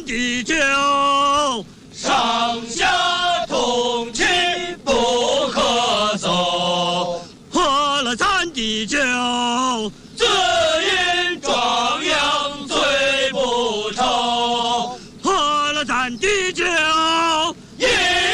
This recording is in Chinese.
地久， 上下同气不可走。 喝了咱的酒， 自饮壮阳醉不愁。 喝了咱的